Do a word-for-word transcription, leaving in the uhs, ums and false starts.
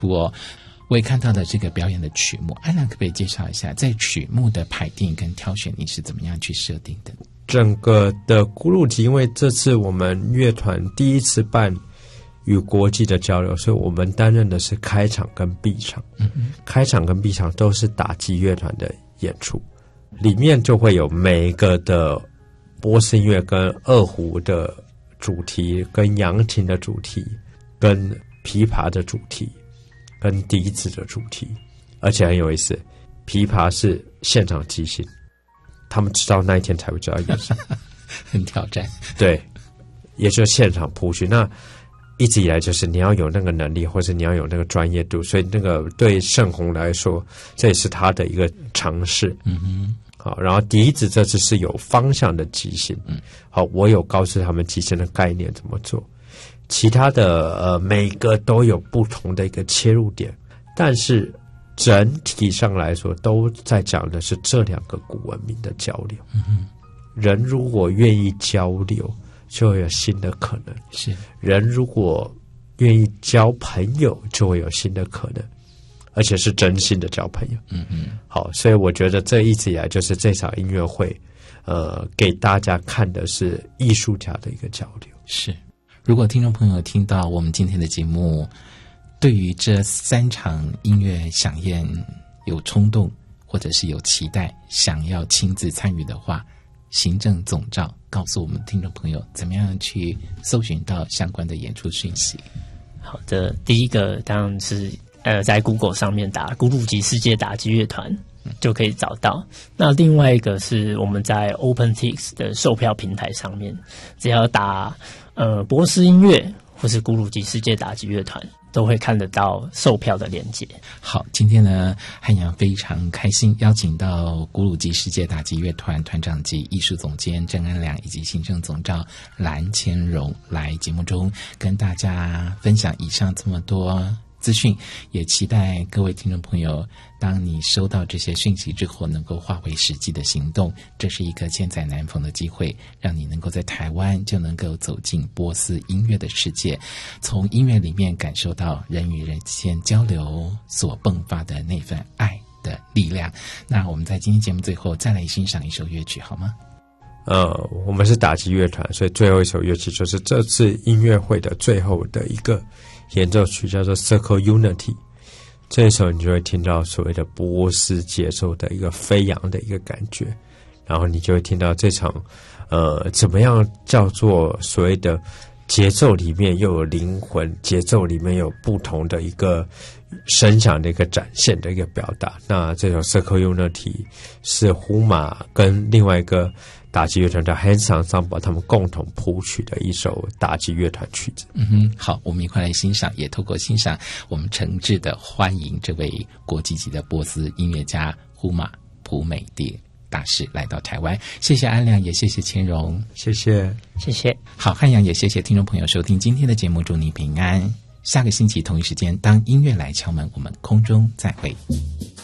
我我也看到了这个表演的曲目，安良可不可以介绍一下，在曲目的排定跟挑选你是怎么样去设定的？ 整个的古鲁吉，因为这次我们乐团第一次办与国际的交流，所以我们担任的是开场跟闭场。嗯嗯，开场跟闭场都是打击乐团的演出，里面就会有每一个的波斯音乐跟二胡的主题，跟扬琴的主题，跟琵琶的主题，跟笛子的主题，而且很有意思，琵琶是现场即兴。他们知道那一天才会知道演什么， 很挑战。 对，也就是现场谱曲。那一直以来就是你要有那个能力，或者你要有那个专业度，所以那个对盛宏来说，这也是他的一个尝试。嗯哼。好，然后笛子这次是有方向的即兴。嗯。好，我有告诉他们即兴的概念怎么做。其他的呃，每个都有不同的一个切入点，但是整体上来说，都在讲的是这两个古文明的交流。嗯，人如果愿意交流，就会有新的可能； 是人如果愿意交朋友，就会有新的可能，而且是真心的交朋友。嗯嗯，好，所以我觉得这一直以来就是这场音乐会，呃，给大家看的是艺术家的一个交流。 是，如果听众朋友听到我们今天的节目，对于这三场音乐飨宴有冲动，或者是有期待，想要亲自参与的话，行政总召告诉我们听众朋友怎么样去搜寻到相关的演出讯息。 好的，第一个当然是呃在 Google 上面打古鲁吉世界打击乐团就可以找到。那另外一个是我们在 OpenTix 的售票平台上面，只要打呃波斯音乐或是古鲁吉世界打击乐团，都会看得到售票的连结。 好，今天呢，汉阳非常开心邀请到古鲁吉世界打击乐团团长及艺术总监郑安良以及行政总召蓝千荣来节目中跟大家分享以上这么多资讯，也期待各位听众朋友，当你收到这些讯息之后，能够化为实际的行动。这是一个千载难逢的机会，让你能够在台湾就能够走进波斯音乐的世界，从音乐里面感受到人与人之间交流所迸发的那份爱的力量。那我们在今天节目最后再来欣赏一首乐曲好吗？ 呃，我们是打击乐团，所以最后一首乐曲就是这次音乐会的最后的一个演奏曲，叫做 Circle Unity。 这一首你就会听到所谓的波斯节奏的一个飞扬的一个感觉，然后你就会听到这场呃怎么样叫做所谓的节奏里面又有灵魂，节奏里面有不同的一个声响的一个展现的一个表达。那这首 Circle Unity 是胡马跟另外一个打击乐团的 Hands Ensemble 他们共同谱曲的一首打击乐团曲子。 嗯哼，好，我们一块来欣赏，也透过欣赏，我们诚挚的欢迎这位国际级的波斯音乐家胡马普美蒂大师来到台湾。谢谢安良，也谢谢千荣， 谢谢， 谢谢。 好，汉阳也谢谢听众朋友收听今天的节目，祝你平安。下个星期同一时间，当音乐来敲门，我们空中再会。